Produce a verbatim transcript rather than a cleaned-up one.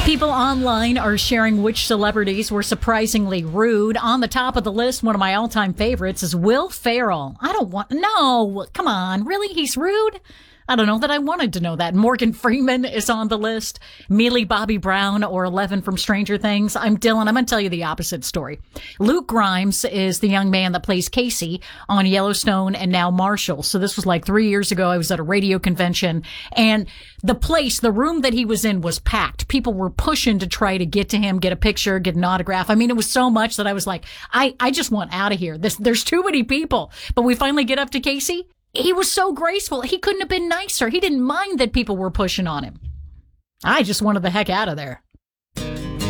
People online are sharing which celebrities were surprisingly rude. On the top of the list, one of my all-time favorites is Will Ferrell. I don't want, no, come on, really? He's rude? I don't know that I wanted to know that. Morgan Freeman is on the list. Millie Bobby Brown or Eleven from Stranger Things. I'm Dylan. I'm going to tell you the opposite story. Luke Grimes is the young man that plays Casey on Yellowstone and now Marshall. So this was like three years ago. I was at a radio convention and the place, the room that he was in was packed. People were pushing to try to get to him, get a picture, get an autograph. I mean, it was so much that I was like, I, I just want out of here. This, there's too many people. But we finally get up to Casey. He was so graceful. He couldn't have been nicer. He didn't mind that people were pushing on him. I just wanted the heck out of there.